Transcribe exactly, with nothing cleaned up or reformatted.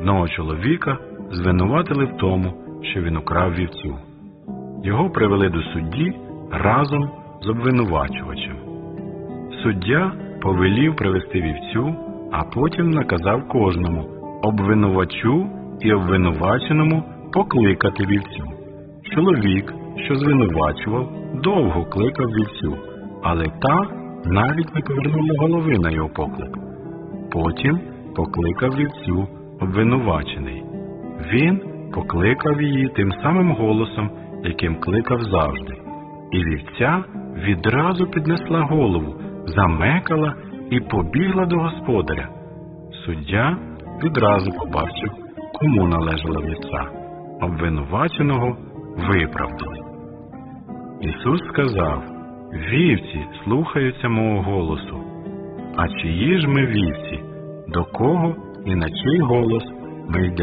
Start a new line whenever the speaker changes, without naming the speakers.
одного чоловіка звинуватили в тому, що він украв вівцю. Його привели до судді разом з обвинувачувачем. Суддя повелів привести вівцю, а потім наказав кожному обвинувачу і обвинуваченому покликати вівцю. Чоловік, що звинувачував, довго кликав вівцю, але та навіть не повернула голови на його поклик. Потім покликав вівцю обвинувачений. Він покликав її тим самим голосом, яким кликав завжди. І вівця відразу піднесла голову, замекала і побігла до господаря. Суддя відразу побачив, кому належала вівця. Обвинуваченого виправдали. Ісус сказав: «Вівці слухаються мого голосу. А чиї ж ми вівці? До кого і на чий голос ми йдемо?»